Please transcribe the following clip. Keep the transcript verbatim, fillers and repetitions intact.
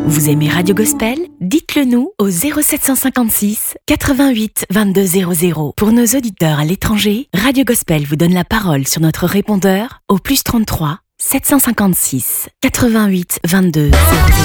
Vous aimez Radio Gospel? Dites-le nous au zéro sept cent cinquante-six quatre-vingt-huit vingt-deux zéro zéro. Pour nos auditeurs à l'étranger, Radio Gospel vous donne la parole sur notre répondeur au plus trente-trois sept cent cinquante-six quatre-vingt-huit vingt-deux zéro zéro.